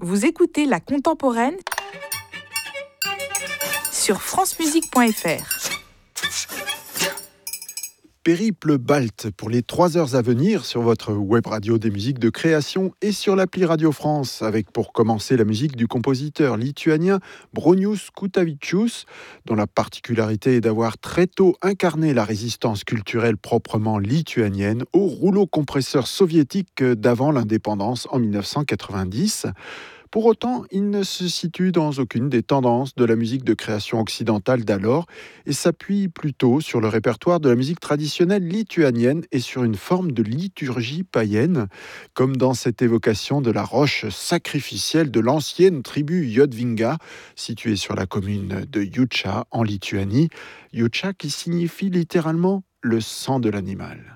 Vous écoutez La Contemporaine sur francemusique.fr. Périple balte pour les 3 heures à venir sur votre web radio des musiques de création et sur l'appli Radio France, avec pour commencer la musique du compositeur lituanien Bronius Kutavičius, dont la particularité est d'avoir très tôt incarné la résistance culturelle proprement lituanienne au rouleau compresseur soviétique d'avant l'indépendance en 1990. Pour autant, il ne se situe dans aucune des tendances de la musique de création occidentale d'alors et s'appuie plutôt sur le répertoire de la musique traditionnelle lituanienne et sur une forme de liturgie païenne, comme dans cette évocation de la roche sacrificielle de l'ancienne tribu Jotvinga, située sur la commune de Jūča en Lituanie. Jūča qui signifie littéralement le sang de l'animal.